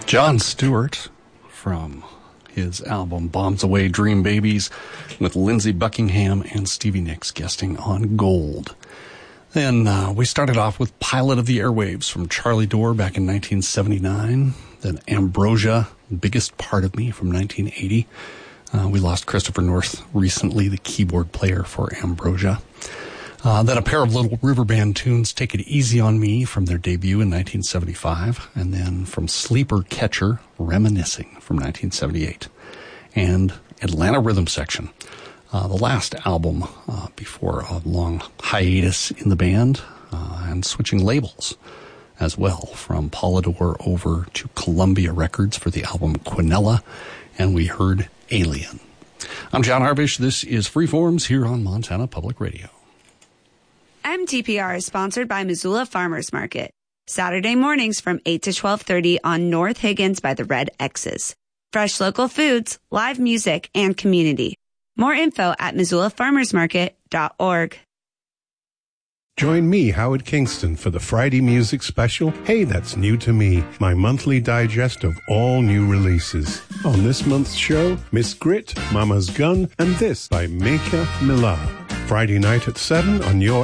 Jon Stewart from his album Bombs Away Dream Babies with Lindsey Buckingham and Stevie Nicks guesting on Gold. Then we started off with Pilot of the Airwaves from Charlie Dore back in 1979. Then Ambrosia, Biggest Part of Me from 1980. We lost Christopher North recently, the keyboard player for Ambrosia. Then a pair of Little River Band tunes, Take It Easy on Me from their debut in 1975. And then from Sleeper Catcher, Reminiscing from 1978. And Atlanta Rhythm Section, the last album before a long hiatus in the band, and switching labels as well from Polydor over to Columbia Records for the album Quinella, and we heard Alien. I'm John Harbish. This is Freeforms here on Montana Public Radio. MTPR is sponsored by Missoula Farmers Market. Saturday mornings from 8 to 12:30 on North Higgins by the Red X's. Fresh local foods, live music, and community. More info at MissoulaFarmersMarket.org. Join me, Howard Kingston, for the Friday Music Special, Hey, That's New to Me, my monthly digest of all new releases. On this month's show, Miss Grit, Mama's Gun, and This by Meka Millar. Friday night at 7 on your